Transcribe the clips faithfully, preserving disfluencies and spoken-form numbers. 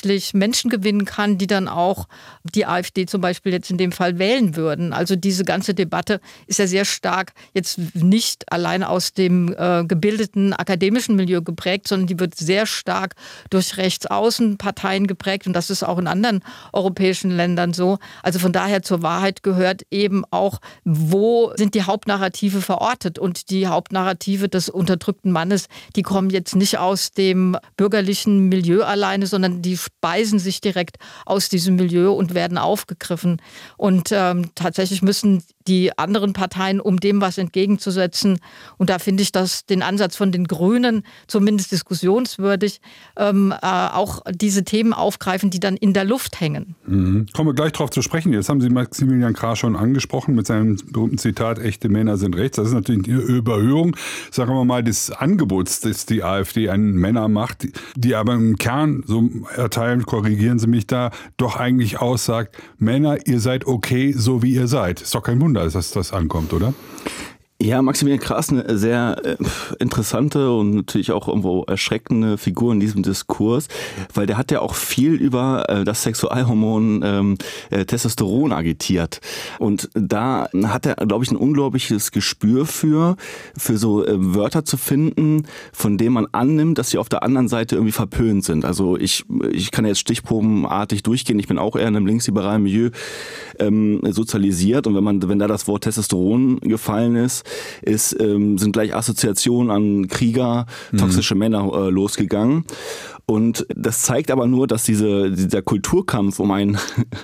tatsächlich Menschen gewinnen kann, die dann auch die AfD zum Beispiel jetzt in dem Fall wählen würden. Also diese ganze Debatte ist ja sehr stark jetzt nicht allein aus dem äh, gebildeten akademischen Milieu geprägt, sondern die wird sehr stark durch Rechtsaußenparteien geprägt und das ist auch in anderen europäischen Ländern so. Also von daher zur Wahrheit gehört eben auch, wo sind die Hauptnarrative verortet und die Hauptnarrative des unterdrückten Mannes, die kommen jetzt nicht aus dem bürgerlichen Milieu alleine, sondern die speisen sich direkt aus diesem Milieu und werden aufgegriffen. Und ähm, tatsächlich müssen die anderen Parteien, um dem was entgegenzusetzen, und da finde ich das den Ansatz von den Grünen zumindest diskussionswürdig, ähm, äh, auch diese Themen aufgreifen, die dann in der Luft hängen. Mhm. Kommen wir gleich drauf zu sprechen. Jetzt haben Sie Maximilian Krah schon angesprochen mit seinem berühmten Zitat, echte Männer sind rechts. Das ist natürlich eine Überhöhung, sagen wir mal, des Angebots, das die AfD an Männer macht, die aber im Kern, so erteilen, korrigieren Sie mich da, doch eigentlich aussagt, Männer, ihr seid okay, so wie ihr seid. Ist doch kein Wunder, dass das ankommt, oder? Ja, Maximilian Krah ist eine sehr äh, interessante und natürlich auch irgendwo erschreckende Figur in diesem Diskurs, weil der hat ja auch viel über äh, das Sexualhormon ähm, äh, Testosteron agitiert. Und da hat er, glaube ich, ein unglaubliches Gespür für, für so äh, Wörter zu finden, von denen man annimmt, dass sie auf der anderen Seite irgendwie verpönt sind. Also ich, ich kann jetzt stichprobenartig durchgehen, ich bin auch eher in einem linksliberalen Milieu ähm, sozialisiert und wenn man, wenn da das Wort Testosteron gefallen ist, ist, ähm, sind gleich Assoziationen an Krieger, toxische mhm. Männer äh, losgegangen. Und das zeigt aber nur, dass diese, dieser Kulturkampf um ein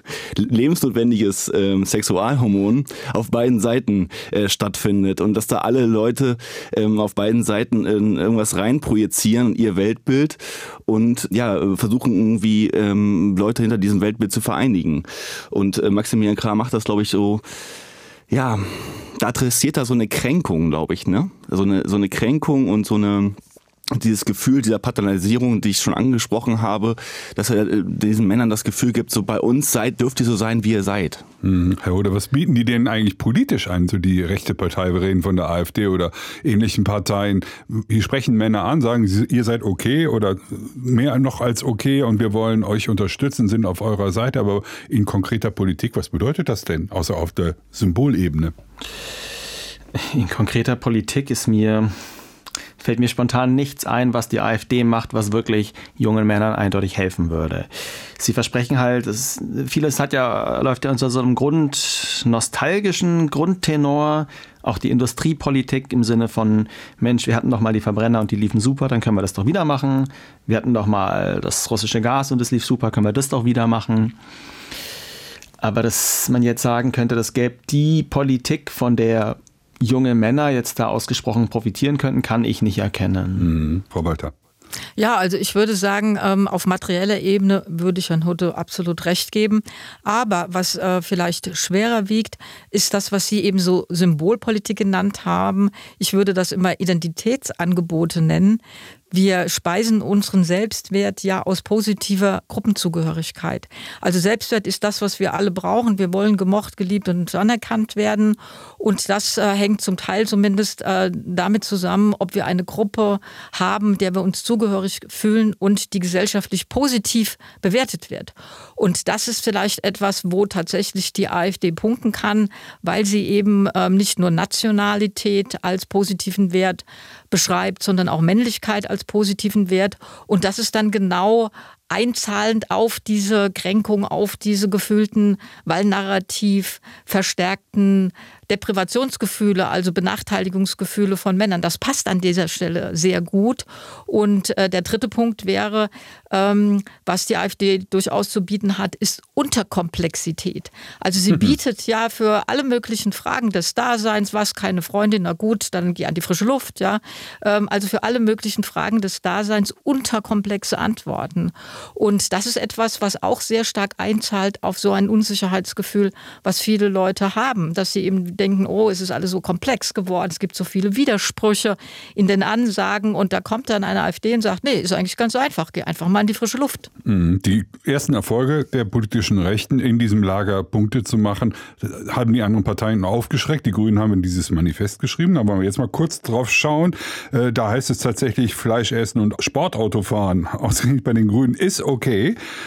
lebensnotwendiges ähm, Sexualhormon auf beiden Seiten äh, stattfindet und dass da alle Leute ähm, auf beiden Seiten in irgendwas reinprojizieren, ihr Weltbild und ja versuchen irgendwie ähm, Leute hinter diesem Weltbild zu vereinigen. Und äh, Maximilian Krah macht das, glaube ich, so, ja, da adressiert er so eine Kränkung, glaube ich, ne? So eine, so eine Kränkung und so eine, dieses Gefühl dieser Paternalisierung, die ich schon angesprochen habe, dass er diesen Männern das Gefühl gibt, so bei uns seid, dürft ihr so sein, wie ihr seid. Hm, Herr Oder, was bieten die denn eigentlich politisch an, so die rechte Partei, wir reden von der AfD oder ähnlichen Parteien? Wie sprechen Männer an, sagen sie, ihr seid okay oder mehr noch als okay und wir wollen euch unterstützen, sind auf eurer Seite, aber in konkreter Politik, was bedeutet das denn, außer auf der Symbolebene? In konkreter Politik ist mir... fällt mir spontan nichts ein, was die AfD macht, was wirklich jungen Männern eindeutig helfen würde. Sie versprechen halt, es, vieles hat ja, läuft ja unter so einem Grund, nostalgischen Grundtenor, auch die Industriepolitik im Sinne von, Mensch, wir hatten doch mal die Verbrenner und die liefen super, dann können wir das doch wieder machen. Wir hatten doch mal das russische Gas und es lief super, können wir das doch wieder machen. Aber dass man jetzt sagen könnte, das gäbe die Politik, von der junge Männer jetzt da ausgesprochen profitieren könnten, kann ich nicht erkennen. Mhm. Frau Walter. Ja, also ich würde sagen, auf materieller Ebene würde ich Herrn Hutte absolut recht geben. Aber was vielleicht schwerer wiegt, ist das, was Sie eben so Symbolpolitik genannt haben. Ich würde das immer Identitätsangebote nennen. Wir speisen unseren Selbstwert ja aus positiver Gruppenzugehörigkeit. Also Selbstwert ist das, was wir alle brauchen. Wir wollen gemocht, geliebt und anerkannt werden. Und das äh, hängt zum Teil zumindest äh, damit zusammen, ob wir eine Gruppe haben, der wir uns zugehörig fühlen und die gesellschaftlich positiv bewertet wird. Und das ist vielleicht etwas, wo tatsächlich die AfD punkten kann, weil sie eben ähm, nicht nur Nationalität als positiven Wert beschreibt, sondern auch Männlichkeit als positiven Wert. Und das ist dann genau einzahlend auf diese Kränkung, auf diese gefühlten, wahlnarrativ verstärkten Deprivationsgefühle, also Benachteiligungsgefühle von Männern. Das passt an dieser Stelle sehr gut. Und äh, der dritte Punkt wäre, ähm, was die AfD durchaus zu bieten hat, ist Unterkomplexität. Also sie mhm. bietet ja für alle möglichen Fragen des Daseins, was, keine Freundin, na gut, dann geh an die frische Luft, ja. Ähm, also für alle möglichen Fragen des Daseins unterkomplexe Antworten. Und das ist etwas, was auch sehr stark einzahlt auf so ein Unsicherheitsgefühl, was viele Leute haben, dass sie eben denken, oh, es ist alles so komplex geworden, es gibt so viele Widersprüche in den Ansagen und da kommt dann eine AfD und sagt, nee, ist eigentlich ganz einfach, geh einfach mal in die frische Luft. Die ersten Erfolge der politischen Rechten in diesem Lager Punkte zu machen, haben die anderen Parteien aufgeschreckt. Die Grünen haben in dieses Manifest geschrieben, aber wenn wir jetzt mal kurz drauf schauen, da heißt es tatsächlich Fleisch essen und Sportauto fahren, ausgerechnet bei den Grünen ist okay.